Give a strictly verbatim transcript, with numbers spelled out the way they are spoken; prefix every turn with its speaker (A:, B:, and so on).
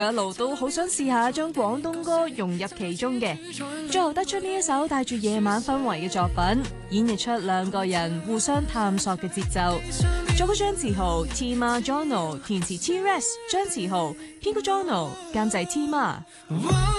A: 一路都好想試下將廣東歌融入其中嘅，最後得出呢一首帶住夜晚氛圍嘅作品，演繹出兩個人互相探索嘅節奏。作曲張志豪 T Ma Jono， 填詞 T Rex 張志豪，編曲 Jono， 監製 T Ma。